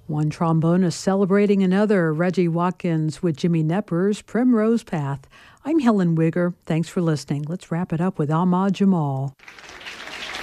One trombonist celebrating another, Reggie Watkins with Jimmy Knepper's Primrose Path. I'm Helen Wigger. Thanks for listening. Let's wrap it up with Ahmad Jamal.